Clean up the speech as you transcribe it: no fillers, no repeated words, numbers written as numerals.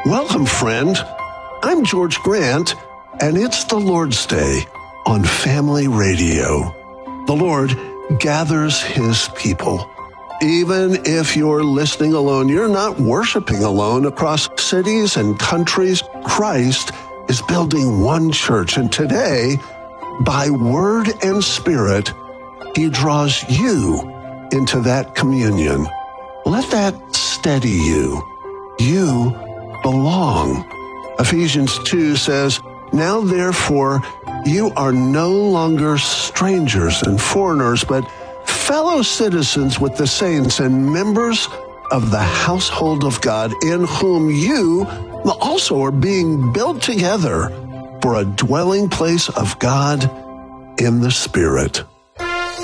Welcome, friend. I'm George Grant, and it's the Lord's Day on Family Radio. The Lord gathers his people. Even if you're listening alone, you're not worshiping alone. Across cities and countries, Christ is building one church. And today, by word and spirit, he draws you into that communion. Let that steady you. You belong. Ephesians 2 says, "Now therefore, you are no longer strangers and foreigners, but fellow citizens with the saints and members of the household of God, in whom you also are being built together for a dwelling place of God in the Spirit."